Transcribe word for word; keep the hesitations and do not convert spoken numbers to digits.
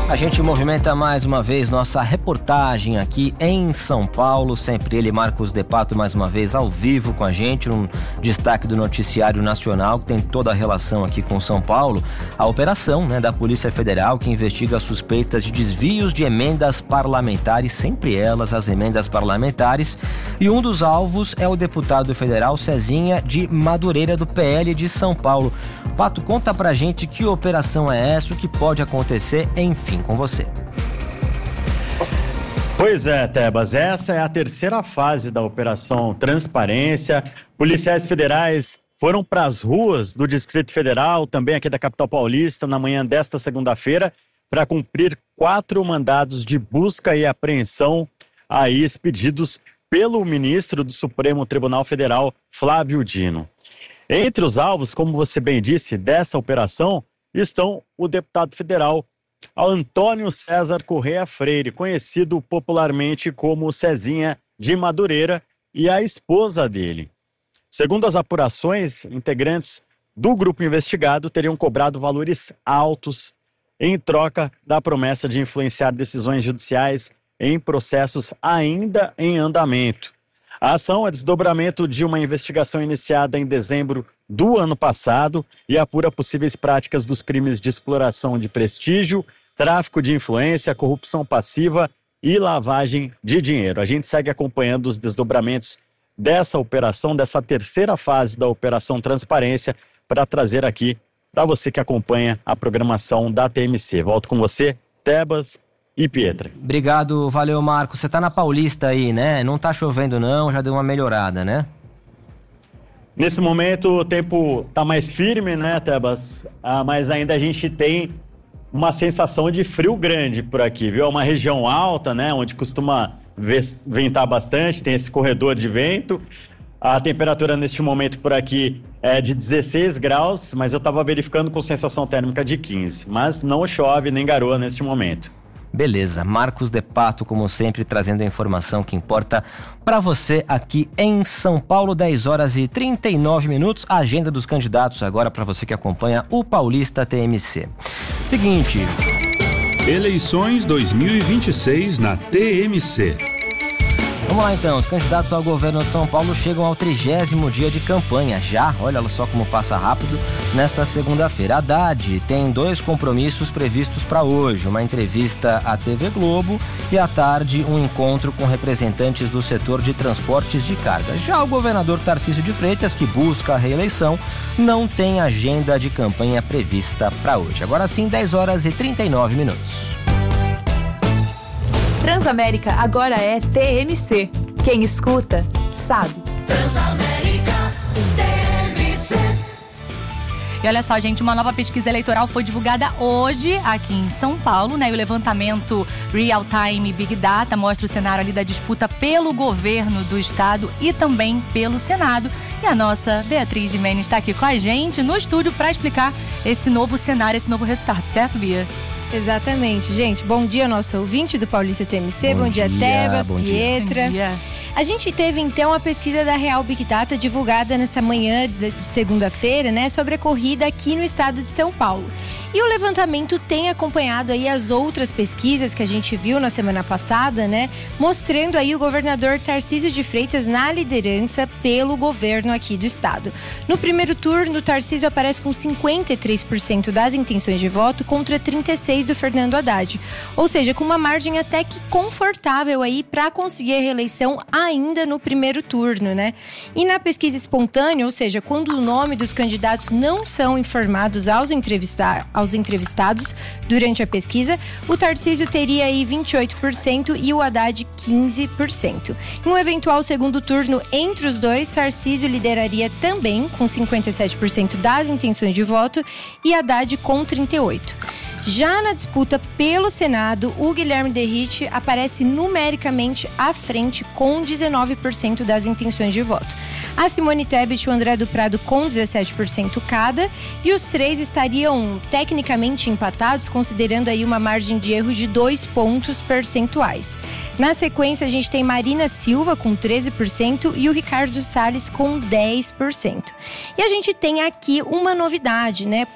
A gente movimenta mais uma vez nossa reportagem aqui em São Paulo, sempre ele, Marcos De Pato, mais uma vez ao vivo com a gente, um destaque do noticiário nacional que tem toda a relação aqui com São Paulo, a operação, né, da Polícia Federal que investiga suspeitas de desvios de emendas parlamentares, sempre elas, as emendas parlamentares, e um dos alvos é o deputado federal Cezinha de Madureira, do P L de São Paulo. Pato, conta pra gente que operação é essa, o que pode acontecer, enfim, com você. Pois é, Tebas, essa é a terceira fase da Operação Transparência. Policiais federais foram para as ruas do Distrito Federal, também aqui da capital paulista, na manhã desta segunda-feira, para cumprir quatro mandados de busca e apreensão aí expedidos pelo ministro do Supremo Tribunal Federal, Flávio Dino. Entre os alvos, como você bem disse, dessa operação, estão o deputado federal Antônio César Correia Freire, conhecido popularmente como Cezinha de Madureira, e a esposa dele. Segundo as apurações, integrantes do grupo investigado teriam cobrado valores altos em troca da promessa de influenciar decisões judiciais em processos ainda em andamento. A ação é desdobramento de uma investigação iniciada em dezembro do ano passado e apura possíveis práticas dos crimes de exploração de prestígio, tráfico de influência, corrupção passiva e lavagem de dinheiro. A gente segue acompanhando os desdobramentos dessa operação, dessa terceira fase da Operação Transparência, para trazer aqui para você que acompanha a programação da T M C. Volto com você, Tebas e Pietra. Obrigado, valeu, Marcos. Você tá na Paulista aí, né? Não tá chovendo não, já deu uma melhorada, né? Nesse momento o tempo tá mais firme, né, Tebas? Ah, mas ainda a gente tem uma sensação de frio grande por aqui, viu? É uma região alta, né, onde costuma ventar bastante, tem esse corredor de vento. A temperatura neste momento por aqui é de dezesseis graus, mas eu tava verificando com sensação térmica de quinze. Mas não chove nem garoa neste momento. Beleza, Marcos De Pato, como sempre, trazendo a informação que importa para você aqui em São Paulo, dez horas e trinta e nove minutos, a agenda dos candidatos agora para você que acompanha o Paulista T M C. Seguinte... Eleições dois mil e vinte e seis na T M C. Vamos lá então, os candidatos ao governo de São Paulo chegam ao trigésimo dia de campanha já, olha só como passa rápido, nesta segunda-feira. Haddad tem dois compromissos previstos para hoje, uma entrevista à T V Globo e à tarde um encontro com representantes do setor de transportes de carga. Já o governador Tarcísio de Freitas, que busca a reeleição, não tem agenda de campanha prevista para hoje. Agora sim, dez horas e trinta e nove minutos. Transamérica agora é T M C. Quem escuta, sabe. Transamérica, T M C. E olha só, gente, uma nova pesquisa eleitoral foi divulgada hoje aqui em São Paulo, né? E o levantamento Real Time Big Data mostra o cenário ali da disputa pelo governo do estado e também pelo Senado. E a nossa Beatriz Gimenez está aqui com a gente no estúdio para explicar esse novo cenário, esse novo resultado, certo, Bia? Exatamente, gente. Bom dia, nosso ouvinte do Paulista T M C. Bom, bom dia, dia Tebas, bom Pietra. Bom dia. A gente teve, então, a pesquisa da Real Big Data divulgada nessa manhã de segunda-feira, né, sobre a corrida aqui no estado de São Paulo. E o levantamento tem acompanhado aí as outras pesquisas que a gente viu na semana passada, né? Mostrando aí o governador Tarcísio de Freitas na liderança pelo governo aqui do estado. No primeiro turno, o Tarcísio aparece com cinquenta e três por cento das intenções de voto contra trinta e seis por cento do Fernando Haddad. Ou seja, com uma margem até que confortável aí para conseguir a reeleição ainda no primeiro turno, né? E na pesquisa espontânea, ou seja, quando o nome dos candidatos não são informados aos entrevistar aos entrevistados durante a pesquisa, o Tarcísio teria aí vinte e oito por cento e o Haddad quinze por cento. Em um eventual segundo turno entre os dois, Tarcísio lideraria também com cinquenta e sete por cento das intenções de voto e Haddad com trinta e oito por cento. Já na disputa pelo Senado, o Guilherme Derrite aparece numericamente à frente com dezenove por cento das intenções de voto. A Simone Tebet e o André do Prado com dezessete por cento cada, e os três estariam tecnicamente empatados, considerando aí uma margem de erro de dois pontos percentuais. Na sequência, a gente tem Marina Silva com treze por cento e o Ricardo Salles com dez por cento. E a gente tem aqui uma novidade, né?